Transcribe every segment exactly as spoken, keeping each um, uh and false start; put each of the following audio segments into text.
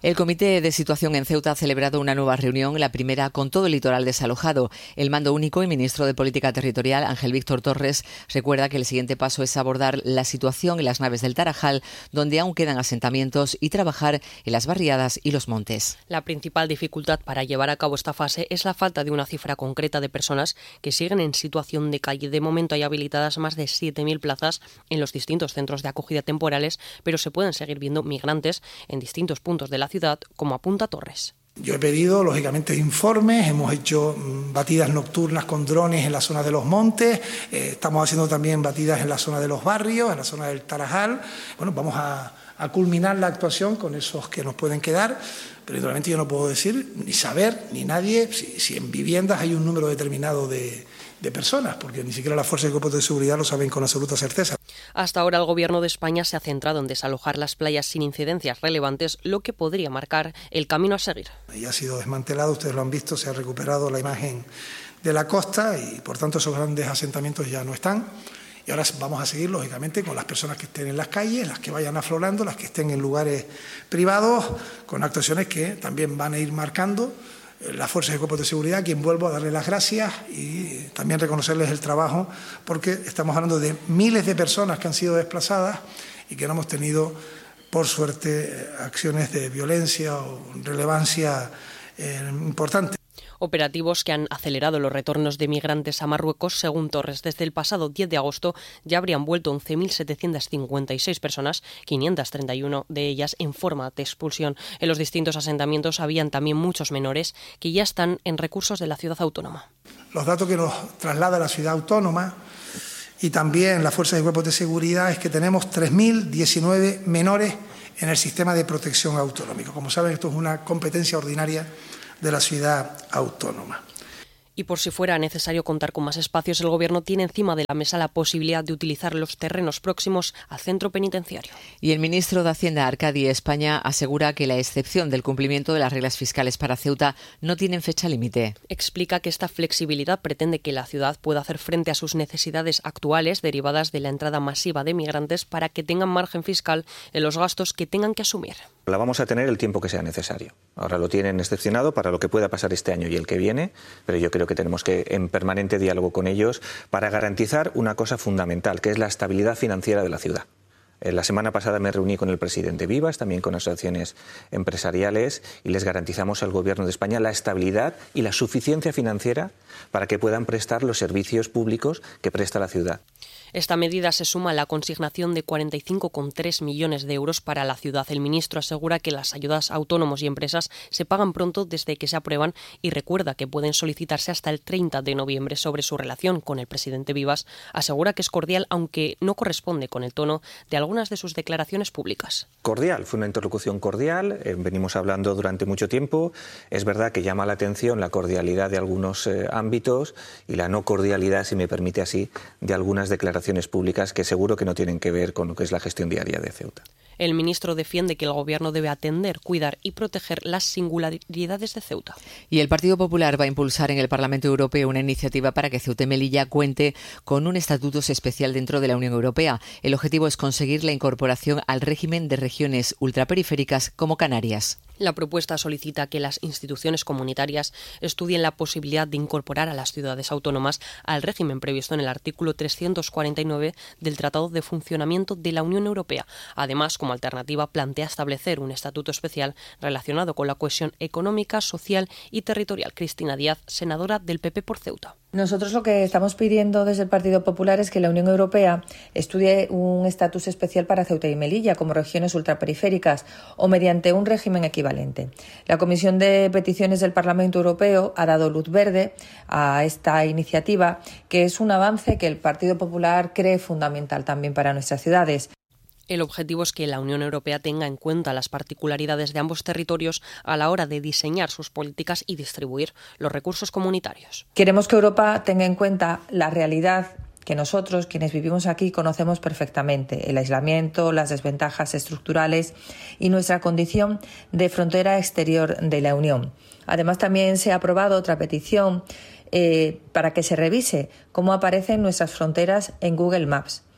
El Comité de Situación en Ceuta ha celebrado una nueva reunión, la primera con todo el litoral desalojado. El mando único y ministro de Política Territorial, Ángel Víctor Torres, recuerda que el siguiente paso es abordar la situación en las naves del Tarajal, donde aún quedan asentamientos, y trabajar en las barriadas y los montes. La principal dificultad para llevar a cabo esta fase es la falta de una cifra concreta de personas que siguen en situación de calle. De momento hay habilitadas más de siete mil plazas en los distintos centros de acogida temporales, pero se pueden seguir viendo migrantes en distintos puntos de la ciudad, como apunta Torres. Yo he pedido, lógicamente, informes, hemos hecho batidas nocturnas con drones en la zona de los montes, eh, estamos haciendo también batidas en la zona de los barrios, en la zona del Tarajal. Bueno, vamos a, a culminar la actuación con esos que nos pueden quedar, pero naturalmente yo no puedo decir, ni saber, ni nadie, si, si en viviendas hay un número determinado de, de personas, porque ni siquiera las fuerzas y cuerpos de seguridad lo saben con absoluta certeza. Hasta ahora el Gobierno de España se ha centrado en desalojar las playas sin incidencias relevantes, lo que podría marcar el camino a seguir. Ya ha sido desmantelado, ustedes lo han visto, se ha recuperado la imagen de la costa y por tanto esos grandes asentamientos ya no están. Y ahora vamos a seguir, lógicamente, con las personas que estén en las calles, las que vayan aflorando, las que estén en lugares privados, con actuaciones que también van a ir marcando las fuerzas y cuerpos de seguridad, a quien vuelvo a darle las gracias y también reconocerles el trabajo, porque estamos hablando de miles de personas que han sido desplazadas y que no hemos tenido, por suerte, acciones de violencia o relevancia eh, importante. Operativos que han acelerado los retornos de migrantes a Marruecos. Según Torres, desde el pasado diez de agosto ya habrían vuelto once mil setecientas cincuenta y seis personas, quinientas treinta y una de ellas en forma de expulsión. En los distintos asentamientos habían también muchos menores que ya están en recursos de la ciudad autónoma. Los datos que nos traslada la ciudad autónoma y también las fuerzas y cuerpos de seguridad es que tenemos tres mil diecinueve menores en el sistema de protección autonómico. Como saben, esto es una competencia ordinaria de la ciudad autónoma. Y por si fuera necesario contar con más espacios, el Gobierno tiene encima de la mesa la posibilidad de utilizar los terrenos próximos al centro penitenciario. Y el ministro de Hacienda, Arcadi España, asegura que la excepción del cumplimiento de las reglas fiscales para Ceuta no tiene fecha límite. Explica que esta flexibilidad pretende que la ciudad pueda hacer frente a sus necesidades actuales derivadas de la entrada masiva de migrantes para que tengan margen fiscal en los gastos que tengan que asumir. La vamos a tener el tiempo que sea necesario. Ahora lo tienen excepcionado para lo que pueda pasar este año y el que viene, pero yo creo que tenemos que en permanente diálogo con ellos para garantizar una cosa fundamental, que es la estabilidad financiera de la ciudad. La semana pasada me reuní con el presidente Vivas, también con asociaciones empresariales, y les garantizamos al Gobierno de España la estabilidad y la suficiencia financiera para que puedan prestar los servicios públicos que presta la ciudad. Esta medida se suma a la consignación de cuarenta y cinco coma tres millones de euros para la ciudad. El ministro asegura que las ayudas a autónomos y empresas se pagan pronto desde que se aprueban y recuerda que pueden solicitarse hasta el treinta de noviembre. Sobre su relación con el presidente Vivas, asegura que es cordial, aunque no corresponde con el tono de algunas de sus declaraciones públicas. Cordial, fue una interlocución cordial, eh, venimos hablando durante mucho tiempo. Es verdad que llama la atención la cordialidad de algunos eh, ámbitos y la no cordialidad, si me permite así, de algunas declaraciones públicas que seguro que no tienen que ver con lo que es la gestión diaria de Ceuta. El ministro defiende que el Gobierno debe atender, cuidar y proteger las singularidades de Ceuta. Y el Partido Popular va a impulsar en el Parlamento Europeo una iniciativa para que Ceuta y Melilla cuente con un estatuto especial dentro de la Unión Europea. El objetivo es conseguir la incorporación al régimen de regiones ultraperiféricas como Canarias. La propuesta solicita que las instituciones comunitarias estudien la posibilidad de incorporar a las ciudades autónomas al régimen previsto en el artículo trescientos cuarenta y nueve del Tratado de Funcionamiento de la Unión Europea. Además, como alternativa, plantea establecer un estatuto especial relacionado con la cohesión económica, social y territorial. Cristina Díaz, senadora del P P por Ceuta. Nosotros lo que estamos pidiendo desde el Partido Popular es que la Unión Europea estudie un estatus especial para Ceuta y Melilla como regiones ultraperiféricas o mediante un régimen equivalente. La Comisión de Peticiones del Parlamento Europeo ha dado luz verde a esta iniciativa, que es un avance que el Partido Popular cree fundamental también para nuestras ciudades. El objetivo es que la Unión Europea tenga en cuenta las particularidades de ambos territorios a la hora de diseñar sus políticas y distribuir los recursos comunitarios. Queremos que Europa tenga en cuenta la realidad que nosotros, quienes vivimos aquí, conocemos perfectamente: el aislamiento, las desventajas estructurales y nuestra condición de frontera exterior de la Unión. Además, también se ha aprobado otra petición eh, para que se revise cómo aparecen nuestras fronteras en Google Maps.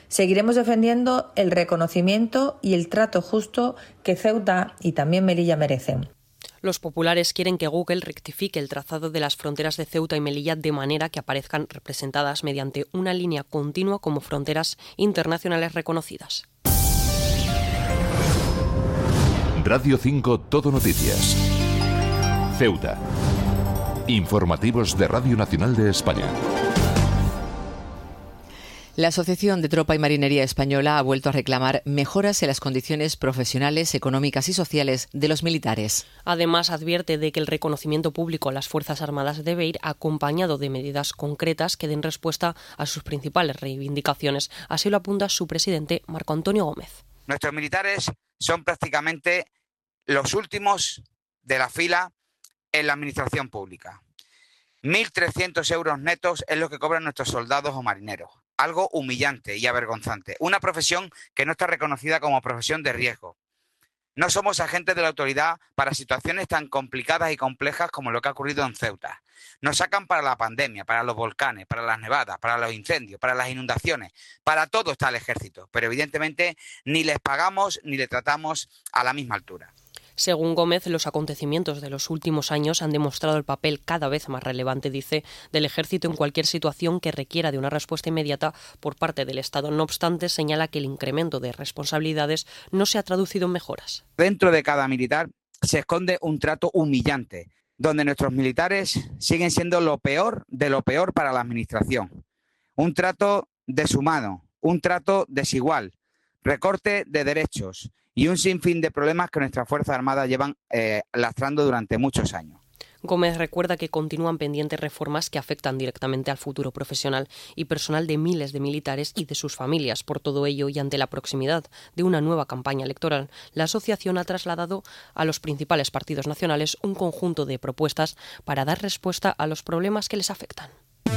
Seguiremos defendiendo el reconocimiento y el trato justo que Ceuta y también Melilla merecen. Los populares quieren que Google rectifique el trazado de las fronteras de Ceuta y Melilla de manera que aparezcan representadas mediante una línea continua como fronteras internacionales reconocidas. Radio cinco Todo Noticias. Ceuta. Informativos de Radio Nacional de España. La Asociación de Tropa y Marinería Española ha vuelto a reclamar mejoras en las condiciones profesionales, económicas y sociales de los militares. Además, advierte de que el reconocimiento público a las Fuerzas Armadas debe ir acompañado de medidas concretas que den respuesta a sus principales reivindicaciones. Así lo apunta su presidente, Marco Antonio Gómez. Nuestros militares son prácticamente los últimos de la fila en la administración pública. mil trescientos euros netos es lo que cobran nuestros soldados o marineros. Algo humillante y avergonzante. Una profesión que no está reconocida como profesión de riesgo. No somos agentes de la autoridad para situaciones tan complicadas y complejas como lo que ha ocurrido en Ceuta. Nos sacan para la pandemia, para los volcanes, para las nevadas, para los incendios, para las inundaciones. Para todo está el ejército, pero evidentemente ni les pagamos ni le tratamos a la misma altura. Según Gómez, los acontecimientos de los últimos años han demostrado el papel cada vez más relevante, dice, del ejército en cualquier situación que requiera de una respuesta inmediata por parte del Estado. No obstante, señala que el incremento de responsabilidades no se ha traducido en mejoras. Dentro de cada militar se esconde un trato humillante, donde nuestros militares siguen siendo lo peor de lo peor para la administración. Un trato deshumano, un trato desigual, recorte de derechos y un sinfín de problemas que nuestras Fuerzas Armadas llevan eh, lastrando durante muchos años. Gómez recuerda que continúan pendientes reformas que afectan directamente al futuro profesional y personal de miles de militares y de sus familias. Por todo ello, y ante la proximidad de una nueva campaña electoral, la asociación ha trasladado a los principales partidos nacionales un conjunto de propuestas para dar respuesta a los problemas que les afectan.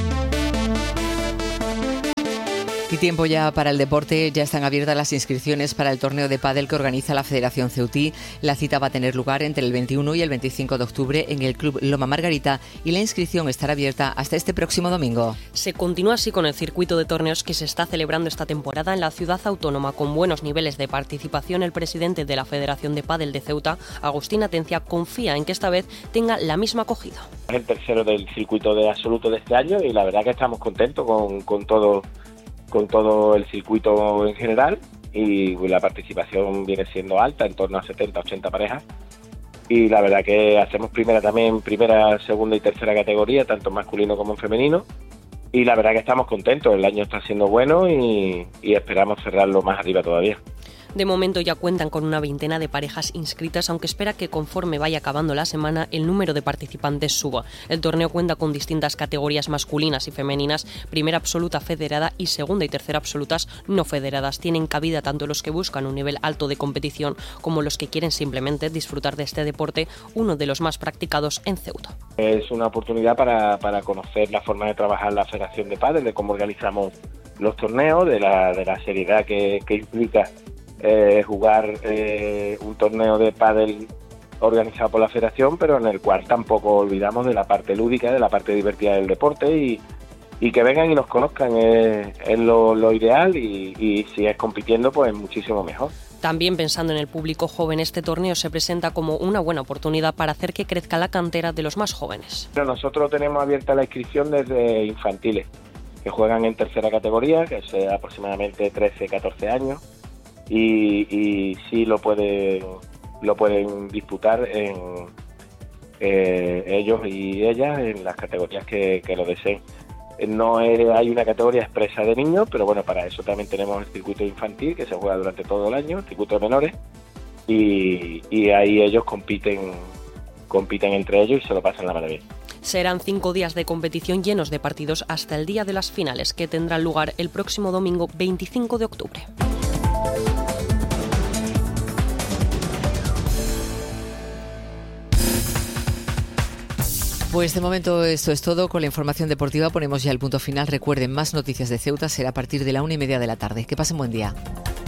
Y tiempo ya para el deporte. Ya están abiertas las inscripciones para el torneo de pádel que organiza la Federación Ceutí. La cita va a tener lugar entre el veintiuno y el veinticinco de octubre en el Club Loma Margarita y la inscripción estará abierta hasta este próximo domingo. Se continúa así con el circuito de torneos que se está celebrando esta temporada en la ciudad autónoma con buenos niveles de participación. El presidente de la Federación de Pádel de Ceuta, Agustín Atencia, confía en que esta vez tenga la misma acogida. Es el tercero del circuito de absoluto de este año y la verdad que estamos contentos con, con todo con todo el circuito en general y la participación viene siendo alta, en torno a setenta, ochenta parejas y la verdad que hacemos primera también, primera, segunda y tercera categoría, tanto en masculino como en femenino y la verdad que estamos contentos, el año está siendo bueno y, y esperamos cerrarlo más arriba todavía. De momento ya cuentan con una veintena de parejas inscritas, aunque espera que conforme vaya acabando la semana el número de participantes suba. El torneo cuenta con distintas categorías masculinas y femeninas, primera absoluta federada y segunda y tercera absolutas no federadas. Tienen cabida tanto los que buscan un nivel alto de competición como los que quieren simplemente disfrutar de este deporte, uno de los más practicados en Ceuta. Es una oportunidad para, para conocer la forma de trabajar la Federación de Pádel, de cómo organizamos los torneos, de la, de la seriedad que, que implica Eh, jugar eh, un torneo de pádel organizado por la Federación, pero en el cual tampoco olvidamos de la parte lúdica, de la parte divertida del deporte y, y que vengan y nos conozcan es, es lo, lo ideal y, y si es compitiendo pues muchísimo mejor. También pensando en el público joven, este torneo se presenta como una buena oportunidad para hacer que crezca la cantera de los más jóvenes. Pero nosotros tenemos abierta la inscripción desde infantiles, que juegan en tercera categoría, que es aproximadamente trece, catorce años. Y, y sí lo pueden lo pueden disputar en eh, ellos y ellas en las categorías que, que lo deseen. No es, hay una categoría expresa de niños, pero bueno, para eso también tenemos el circuito infantil que se juega durante todo el año, el circuito de menores, y, y ahí ellos compiten compiten entre ellos y se lo pasan la maravilla. Serán cinco días de competición llenos de partidos hasta el día de las finales, que tendrán lugar el próximo domingo veinticinco de octubre. Pues de momento esto es todo. Con la información deportiva ponemos ya el punto final. Recuerden, más noticias de Ceuta será a partir de la una y media de la tarde. Que pasen buen día.